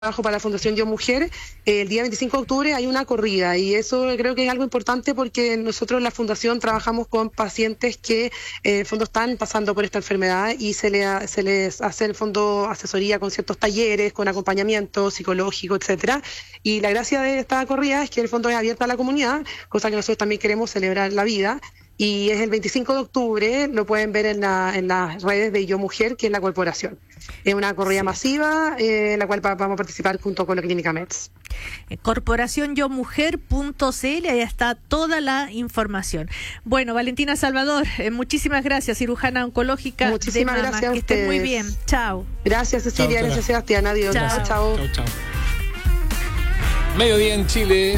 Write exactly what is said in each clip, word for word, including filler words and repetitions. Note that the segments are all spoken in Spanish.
trabajo para la Fundación Yo Mujer, eh, el día veinticinco de octubre hay una corrida y eso creo que es algo importante porque nosotros en la Fundación trabajamos con pacientes que eh, en el fondo están pasando por esta enfermedad y se, le, se les hace en el fondo asesoría con ciertos talleres, con acompañamiento psicológico, etcétera. Y la gracia de esta corrida es que en el fondo es abierta a la comunidad, cosa que nosotros también queremos celebrar la vida. Y es el veinticinco de octubre, lo pueden ver en, la, en las redes de Yo Mujer, que es la corporación. Es una corrida sí. masiva, eh, en la cual vamos a participar junto con la Clínica Meds. corporación yo mujer punto c l, ahí está toda la información. Bueno, Valentina Salvador, eh, muchísimas gracias, cirujana oncológica. Muchísimas de mama. gracias a que ustedes. estén muy bien. Chao. Gracias, Cecilia. Chao, gracias, Sebastián. Adiós. Chao. Chao. Chao, chao. Mediodía en Chile.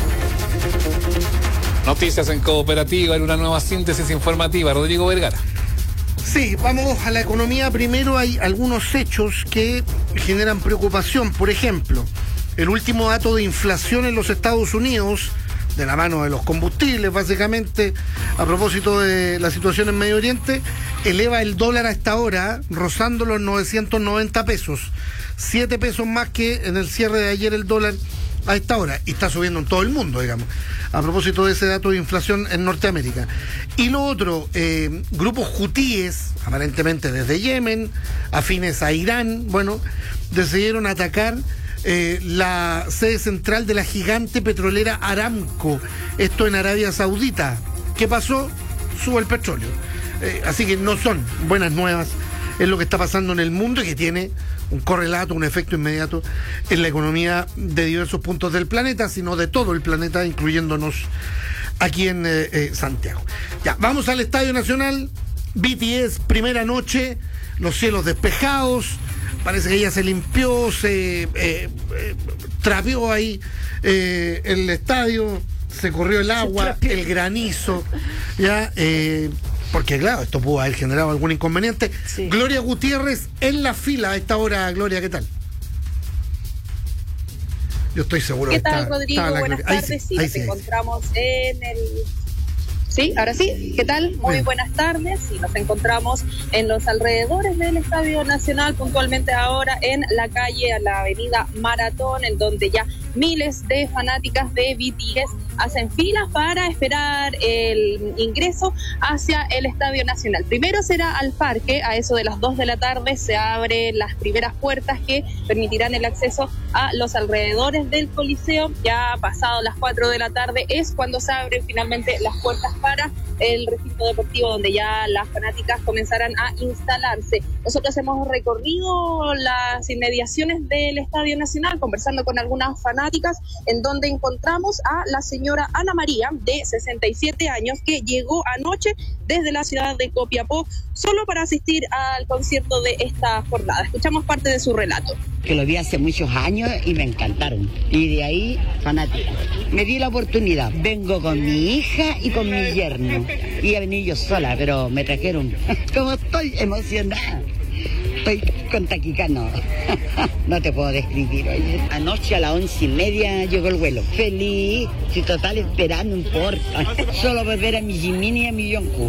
Noticias en Cooperativa, en una nueva síntesis informativa. Rodrigo Vergara. Sí, vamos a la economía. Primero hay algunos hechos que generan preocupación. Por ejemplo, el último dato de inflación en los Estados Unidos, de la mano de los combustibles, básicamente, a propósito de la situación en Medio Oriente, eleva el dólar a esta hora, rozando los novecientos noventa pesos. Siete pesos más que en el cierre de ayer el dólar a esta hora, y está subiendo en todo el mundo, digamos, a propósito de ese dato de inflación en Norteamérica. Y lo otro, eh, grupos hutíes, aparentemente desde Yemen, afines a Irán, bueno, decidieron atacar eh, la sede central de la gigante petrolera Aramco, esto en Arabia Saudita. ¿Qué pasó? Sube el petróleo. Eh, así que no son buenas nuevas, es lo que está pasando en el mundo y que tiene un correlato, un efecto inmediato en la economía de diversos puntos del planeta, sino de todo el planeta, incluyéndonos aquí en eh, eh, Santiago. Ya, vamos al Estadio Nacional. B T S, primera noche, los cielos despejados, parece que ya se limpió, se eh, eh, trapeó ahí eh, el estadio, se corrió el agua, el granizo, ya... Eh, porque claro, esto pudo haber generado algún inconveniente. Sí. Gloria Gutiérrez en la fila a esta hora. Gloria, ¿qué tal? Yo estoy seguro ¿Qué que tal, está, Rodrigo? está buenas ahí tardes. Sí, sí, nos sí. encontramos en el... Sí, ahora sí. ¿Qué tal? Muy Bien. buenas tardes. Sí, nos encontramos en los alrededores del Estadio Nacional, puntualmente ahora en la calle, a la avenida Maratón, en donde ya miles de fanáticas de B T S hacen filas para esperar el ingreso hacia el Estadio Nacional. Primero será al parque, a eso de las dos de la tarde se abren las primeras puertas que permitirán el acceso a los alrededores del Coliseo. Ya pasado las cuatro de la tarde es cuando se abren finalmente las puertas para el recinto deportivo, donde ya las fanáticas comenzarán a instalarse. Nosotros hemos recorrido las inmediaciones del Estadio Nacional conversando con algunas fanáticas, en donde encontramos a la señora Ana María, de sesenta y siete años, que llegó anoche desde la ciudad de Copiapó solo para asistir al concierto de esta jornada. Escuchamos parte de su relato. Que lo vi hace muchos años y me encantaron. Y de ahí, fanática. Me di la oportunidad. Vengo con mi hija y con mi yerno. Iba a venir yo sola, pero me trajeron. Como estoy emocionada. Estoy con taquicano. No te puedo describir, oye. Anoche a las once y media llegó el vuelo. Feliz. Si total esperando, no importa. Solo por ver a mi Jimini y a mi Jungkook.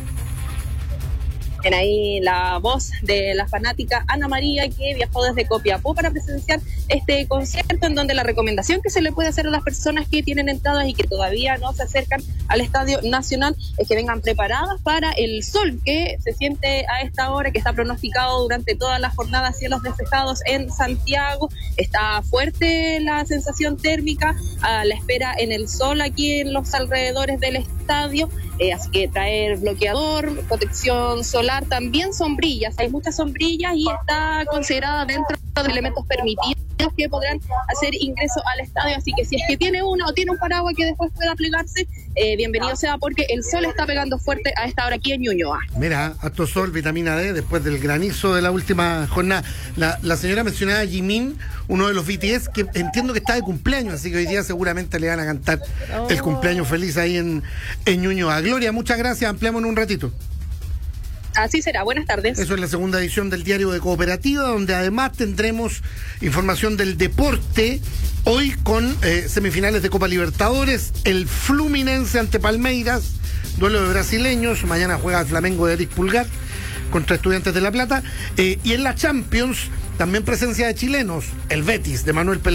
En ahí la voz de la fanática Ana María, que viajó desde Copiapó para presenciar este concierto, en donde la recomendación que se le puede hacer a las personas que tienen entradas y que todavía no se acercan al Estadio Nacional es que vengan preparadas para el sol que se siente a esta hora, que está pronosticado durante toda la jornada, cielos despejados en Santiago. Está fuerte la sensación térmica a la espera en el sol aquí en los alrededores del estadio. Eh, así que traer bloqueador, protección solar, también sombrillas. Hay muchas sombrillas y está considerada dentro de los elementos permitidos que podrán hacer ingreso al estadio. Así que si es que tiene una o tiene un paraguas que después pueda plegarse, eh, bienvenido sea, porque el sol está pegando fuerte a esta hora aquí en Ñuñoa. Mira, harto sol, vitamina D, después del granizo de la última jornada. La, la señora mencionaba a Jimin, uno de los B T S, que entiendo que está de cumpleaños, así que hoy día seguramente le van a cantar oh. el cumpleaños feliz ahí en, en Ñuñoa. Gloria, muchas gracias, ampliamos en un ratito. Así será, buenas tardes. Eso es la segunda edición del Diario de Cooperativa, donde además tendremos información del deporte, hoy con eh, semifinales de Copa Libertadores, el Fluminense ante Palmeiras, duelo de brasileños, mañana juega el Flamengo de Eric Pulgar, contra Estudiantes de La Plata. Eh, y en la Champions, también presencia de chilenos, el Betis de Manuel Pellegrini.